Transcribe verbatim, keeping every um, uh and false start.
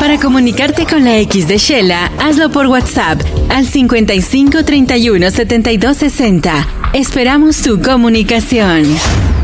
Para comunicarte con la X de Shela, hazlo por WhatsApp al cincuenta y cinco, treinta y uno, setenta y dos, sesenta. Esperamos tu comunicación.